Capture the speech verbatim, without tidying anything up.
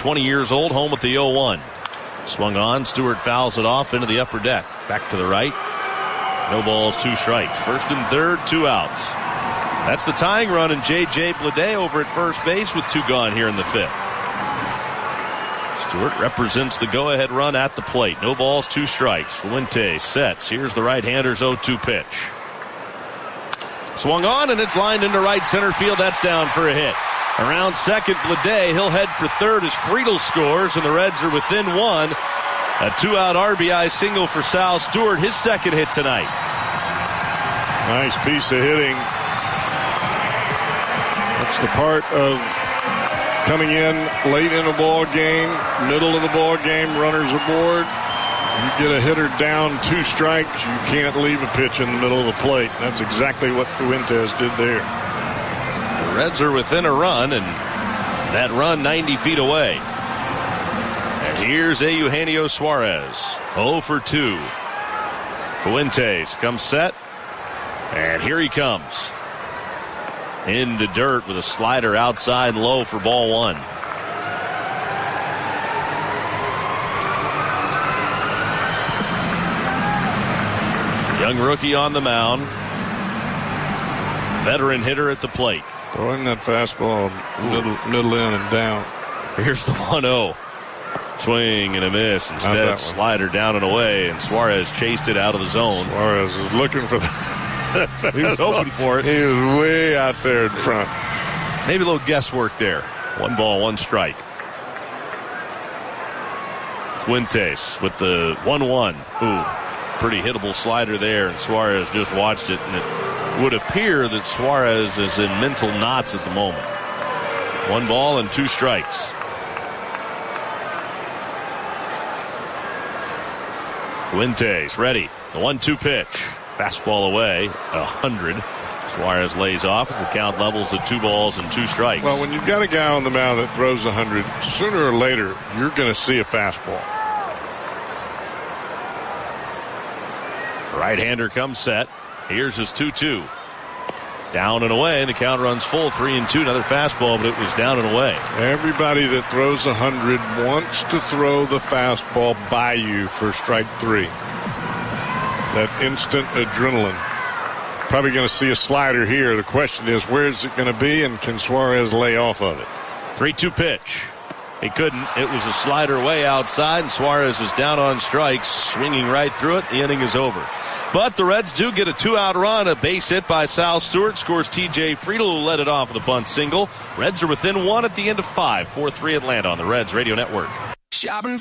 twenty years old, home at the oh one. Swung on. Stewart fouls it off into the upper deck. Back to the right. No balls, two strikes. First and third, two outs. That's the tying run, and J J. Bleday over at first base with two gone here in the fifth. Stewart represents the go-ahead run at the plate. No balls, two strikes. Fuentes sets. Here's the right-hander's oh two pitch. Swung on, and it's lined into right center field. That's down for a hit. Around second, Bleday. He'll head for third as Friedel scores, and the Reds are within one. A two-out R B I single for Sal Stewart, his second hit tonight. Nice piece of hitting. That's the part of coming in late in a ball game, middle of the ball game, runners aboard. You get a hitter down two strikes, you can't leave a pitch in the middle of the plate. That's exactly what Fuentes did there. The Reds are within a run, and that run ninety feet away. And here's Eugenio Suarez, oh for two. Fuentes comes set, and here he comes. In the dirt with a slider outside low for ball one. Young rookie on the mound. Veteran hitter at the plate. Throwing that fastball middle, middle in and down. Here's the one oh. Swing and a miss. Instead, slider down and away, and Suarez chased it out of the zone. Suarez is looking for the... he was hoping for it. He was way out there in front. Maybe a little guesswork there. One ball, one strike. Fuentes with the one one. Ooh, pretty hittable slider there, and Suarez just watched it, and it would appear that Suarez is in mental knots at the moment. One ball and two strikes. Fuentes ready. The one two pitch. Fastball away. A hundred. Suarez lays off as the count levels at two balls and two strikes. Well, when you've got a guy on the mound that throws a hundred, sooner or later, you're going to see a fastball. Right-hander comes set. Here's his two two. Down and away, and the count runs full. Three and two. Another fastball, but it was down and away. Everybody that throws a hundred wants to throw the fastball by you for strike three. That instant adrenaline. Probably going to see a slider here. The question is, where is it going to be, and can Suarez lay off of it? three two pitch. He couldn't. It was a slider way outside, and Suarez is down on strikes, swinging right through it. The inning is over. But the Reds do get a two-out run. A base hit by Sal Stewart scores T J. Friedel, who led it off with a bunt single. Reds are within one at the end of five. four three Atlanta on the Reds Radio Network. Shopping